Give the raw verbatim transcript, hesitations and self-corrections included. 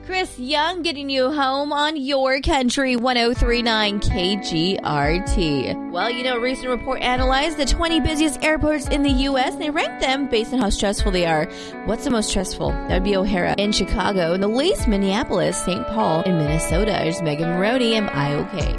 Chris Young getting you home on your country, one oh three point nine K G R T. Well, you know, a recent report analyzed the twenty busiest airports in the U S and they ranked them based on how stressful they are. What's the most stressful? That would be O'Hara in Chicago, and the least Minneapolis, Saint Paul in Minnesota. There's Megan Maroney, M I O K.